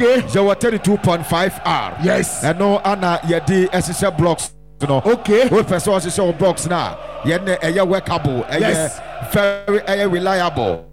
Okay. Your 32.5R. Yes. And no Anna Yadi SSL blocks. Okay. What person show blocks now? Yen a workable, yes. Very reliable.